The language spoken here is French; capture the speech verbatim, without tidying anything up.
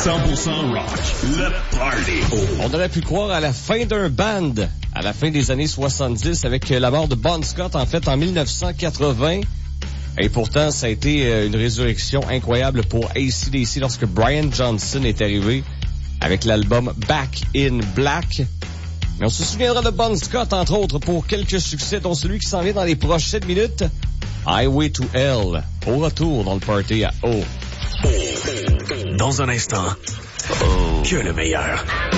cent pour cent rock, le party. On aurait pu croire à la fin d'un band, à la fin des années soixante-dix, avec la mort de Bon Scott, en fait, en dix-neuf cent quatre-vingts. Et pourtant, ça a été une résurrection incroyable pour A C D C lorsque Brian Johnson est arrivé avec l'album Back in Black. Mais on se souviendra de Bon Scott, entre autres, pour quelques succès, dont celui qui s'en vient dans les prochaines minutes. Highway to Hell, au retour dans le party à O. Dans un instant, oh. que le meilleur.